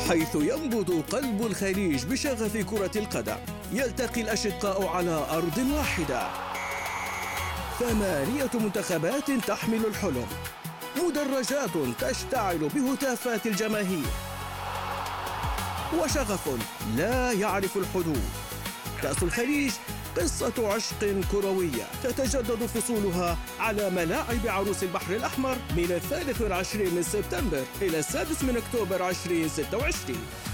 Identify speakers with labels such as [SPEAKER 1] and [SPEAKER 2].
[SPEAKER 1] حيث ينبض قلب الخليج بشغف كرة القدم، يلتقي الأشقاء على أرض واحدة. 8 منتخبات تحمل الحلم، مدرجات تشتعل بهتافات الجماهير، وشغف لا يعرف الحدود. كأس الخليج قصة عشق كروية تتجدد فصولها على ملاعب عروس البحر الأحمر من 23 سبتمبر إلى 6 أكتوبر 2026.